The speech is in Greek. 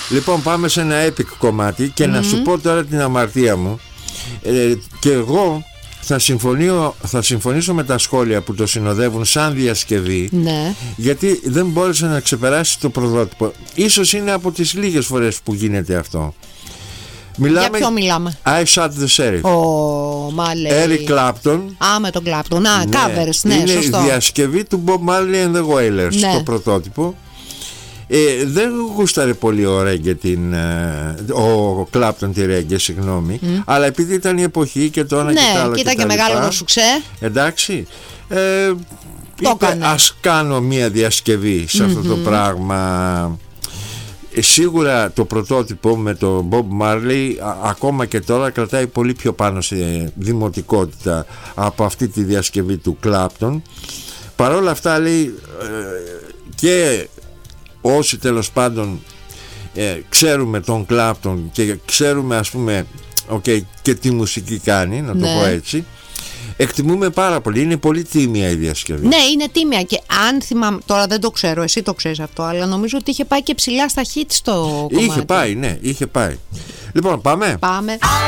Λοιπόν, πάμε σε ένα epic κομμάτι και να σου πω τώρα την αμαρτία μου. Και εγώ θα συμφωνήσω με τα σχόλια που το συνοδεύουν σαν διασκευή, ναι. γιατί δεν μπόρεσε να ξεπεράσει το πρωτότυπο. Ίσως είναι από τις λίγες φορές που γίνεται αυτό. Για ποιο μιλάμε? I Shot the Sheriff. Eric Clapton. Με τον Clapton. Covers, ναι, είναι σωστό. Είναι διασκευή του Bob Marley and the Wailers, ναι. το πρωτότυπο. Δεν γούσταρε πολύ ο Ρέγκε ο Clapton τη Ρέγκε, συγγνώμη, αλλά επειδή ήταν η εποχή και το ένα και το άλλο και ήταν και μεγάλο σουξέ. Εντάξει, είπε ας κάνω μια διασκευή σε αυτό το πράγμα. Σίγουρα το πρωτότυπο με τον Bob Marley ακόμα και τώρα κρατάει πολύ πιο πάνω σε δημοτικότητα από αυτή τη διασκευή του Clapton. Παρ' όλα αυτά, λέει, και όσοι τέλος πάντων ξέρουμε τον Clapton και ξέρουμε, ας πούμε, και τι μουσική κάνει, να το πω έτσι, εκτιμούμε πάρα πολύ. Είναι πολύ τίμια η διασκευή. Ναι, είναι τίμια. Και αν θυμάμαι, τώρα δεν το ξέρω, εσύ το ξέρεις αυτό, αλλά νομίζω ότι είχε πάει και ψηλά στα hits το κομμάτι. Είχε πάει, ναι, είχε πάει. Λοιπόν, πάμε.